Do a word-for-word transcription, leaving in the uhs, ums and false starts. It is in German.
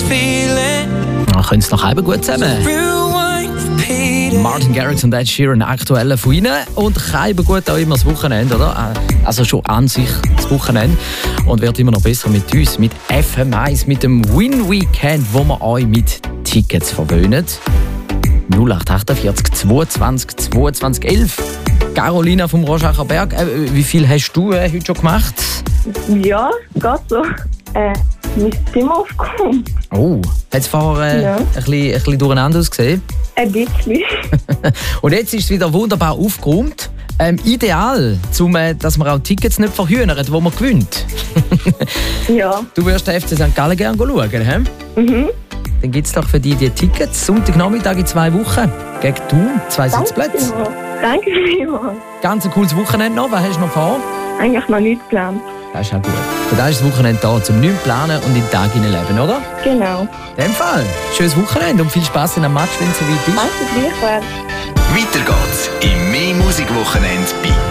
Ja, können es noch halb gut zusammen. Martin Garrix und Ed Sheeran, aktuell von Ihnen. Und halb gut auch immer das Wochenende, oder? Also schon an sich das Wochenende. Und wird immer noch besser mit uns, mit F M eins, mit dem Win Weekend, wo wir euch mit Tickets verwöhnen. null acht achtundvierzig zweiundzwanzig zweiundzwanzig elf. Carolina vom Rorschacher Berg, äh, wie viel hast du äh, heute schon gemacht? Ja, geht so. Äh, mein Zimmer aufgekommen. Oh, hat es vorher äh, Ja. ein, bisschen, ein bisschen durcheinander ausgesehen? Ein bisschen. Und jetzt ist es wieder wunderbar aufgeräumt. Ähm, ideal, zum, äh, dass man auch Tickets nicht verhühnern, wo man gewinnt. Ja. Du wirst den F C Sankt Gallen gerne schauen, hä? Mhm. Dann gibt es doch für dich die Tickets. Sonntagnachmittag in zwei Wochen. Gegen Thun, zwei Sitzplätze. Danke vielmals. Ganz ein cooles Wochenende noch. Was hast du noch vor? Eigentlich noch nichts geplant. Das ist auch gut. Für das ist das Wochenende da, zum nichts planen und in den Tag hineinleben, oder? Genau. In dem Fall. Schönes Wochenende und viel Spaß in einem Match, wenn es soweit ist. Danke gleichfalls. Weiter geht's im «Mehr Musik-Wochenende» bei